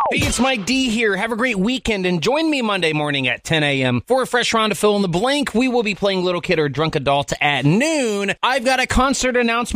Hey, it's Mike D here. Have a great weekend and join me Monday morning at 10 a.m. for a fresh round of Fill in the Blank. We will be playing Little Kid or Drunk Adult at noon. I've got a concert announcement